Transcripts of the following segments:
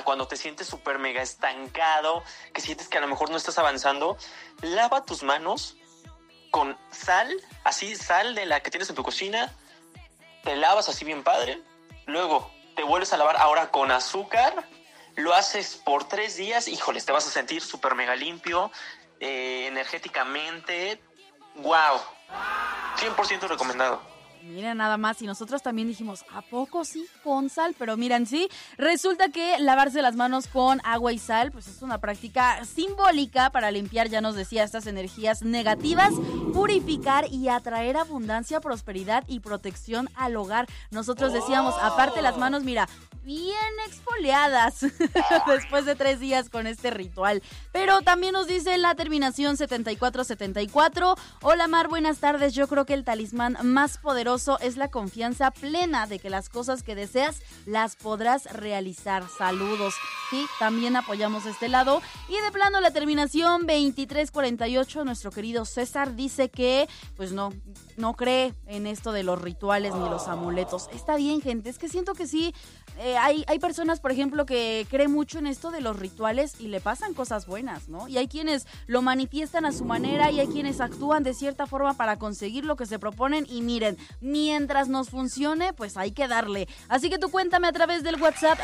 cuando te sientes súper mega estancado, que sientes que a lo mejor no estás avanzando, lava tus manos con sal, así sal de la que tienes en tu cocina, te lavas así bien padre, luego te vuelves a lavar ahora con azúcar, lo haces por 3 días, híjoles, te vas a sentir súper mega limpio, energéticamente, wow, 100% recomendado. Mira, nada más, y nosotros también dijimos, ¿a poco sí? Con sal, pero miren, sí, resulta que lavarse las manos con agua y sal, pues es una práctica simbólica para limpiar, ya nos decía, estas energías negativas, purificar y atraer abundancia, prosperidad y protección al hogar. Nosotros decíamos, aparte las manos, mira, bien exfoliadas después de 3 días con este ritual. Pero también nos dice la terminación 7474, hola Mar, buenas tardes, yo creo que el talismán más poderoso es la confianza plena de que las cosas que deseas las podrás realizar. Saludos. Sí, también apoyamos este lado. Y de plano la terminación 2348, nuestro querido César dice que pues no cree en esto de los rituales ni los amuletos. Está bien, gente, es que siento que sí. Hay personas, por ejemplo, que creen mucho en esto de los rituales y le pasan cosas buenas, ¿no? Y hay quienes lo manifiestan a su manera y hay quienes actúan de cierta forma para conseguir lo que se proponen y miren, mientras nos funcione, pues hay que darle. Así que tú cuéntame a través del WhatsApp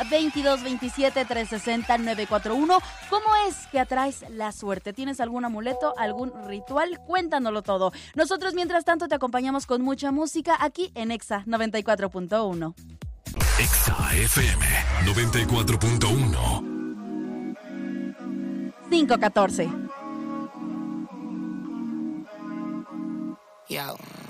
2227-360-941, ¿cómo es que atraes la suerte? ¿Tienes algún amuleto, algún ritual? Cuéntanoslo todo. Nosotros, mientras tanto, te acompañamos con mucha música aquí en Exa 94.1. Exa FM 94.1. 514. Yo.